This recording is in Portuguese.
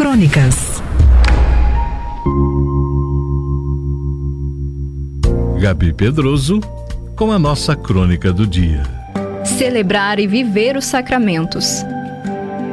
Crônicas. Gabi Pedroso com a nossa crônica do dia. Celebrar e viver os sacramentos.